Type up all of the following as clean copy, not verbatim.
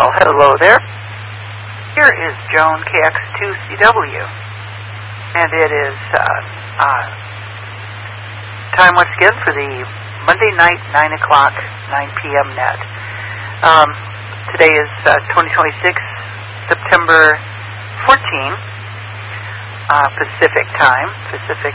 Well, hello there. Here is Joan KX2CW, and it is time once again for the Monday night 9 o'clock, 9 p.m. net. Today is 2026, September 14, Pacific time. Pacific,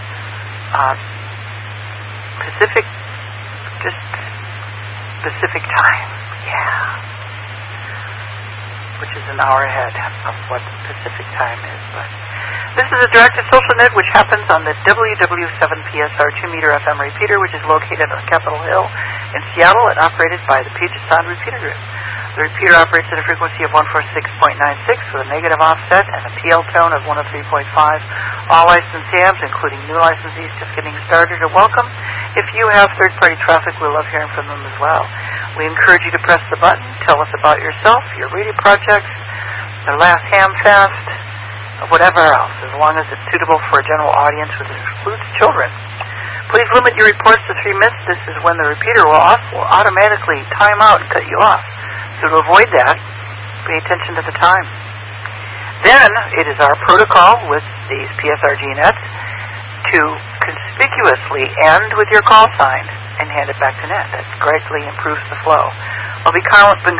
just Pacific time, yeah. Which is an hour ahead of what Pacific time is. But this is a directed social net which happens on the WW7PSR 2-meter FM repeater, which is located on Capitol Hill in Seattle and operated by the Puget Sound Repeater Group. The repeater operates at a frequency of 146.96 with a negative offset and a PL tone of 103.5. All licensed hams, including new licensees just getting started, are welcome. If you have third-party traffic, we love hearing from them as well. We encourage you to press the button, tell us about yourself, your radio projects, the last ham fast, whatever else, as long as it's suitable for a general audience, which includes children. Please limit your reports to 3 minutes. This is when the repeater will automatically time out and cut you off. So to avoid that, pay attention to the time. Then it is our protocol with these PSRG nets to conspicuously end with your call sign and hand it back to net. That greatly improves the flow. I will be compiling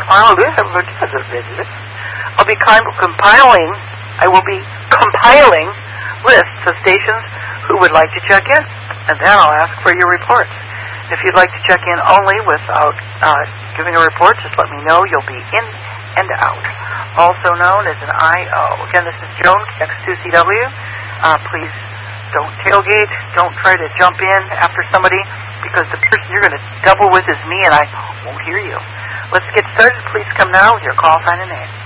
lists of stations who would like to check in, and then I'll ask for your reports. If you'd like to check in only without giving a report, just let me know. You'll be in and out, also known as an I.O. Again, this is Joan, X2CW. Please don't tailgate. Don't try to jump in after somebody, because the person you're going to double with is me, and I won't hear you. Let's get started. Please come now with your call sign and name.